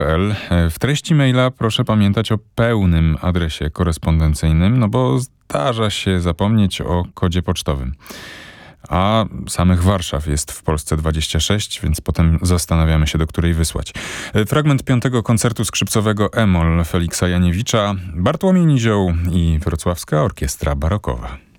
W treści maila proszę pamiętać o pełnym adresie korespondencyjnym, no bo zdarza się zapomnieć o kodzie pocztowym. A samych Warszaw jest w Polsce 26, więc potem zastanawiamy się, do której wysłać. Fragment 5. koncertu skrzypcowego E-moll Feliksa Janiewicza, Bartłomiej Nizioł i Wrocławska Orkiestra Barokowa.